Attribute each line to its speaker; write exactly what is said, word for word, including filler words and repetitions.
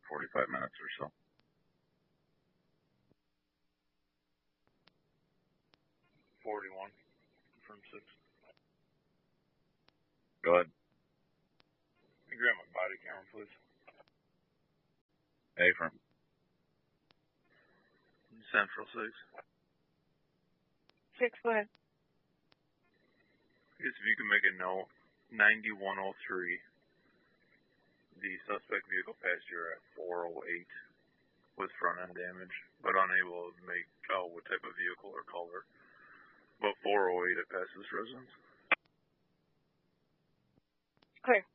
Speaker 1: forty-five minutes or so.
Speaker 2: forty-one from six.
Speaker 1: Go ahead.
Speaker 2: Can you grab my body camera, please?
Speaker 1: A-firm.
Speaker 2: Central six.
Speaker 3: Six, go ahead.
Speaker 2: I guess if you can make a note, ninety-one oh three, the suspect vehicle passed you at four oh eight with front end damage, but unable to make out what type of vehicle or color. But four oh eight, it passes residence.
Speaker 3: Okay.